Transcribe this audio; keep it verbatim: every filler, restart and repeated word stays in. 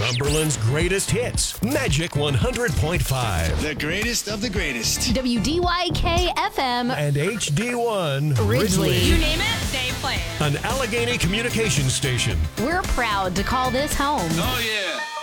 Cumberland's greatest hits. Magic one hundred point five. The greatest of the greatest. W D Y K F M. And H D one Ridgely. You name it, they play it. An Allegheny communication station. We're proud to call this home. Oh, yeah.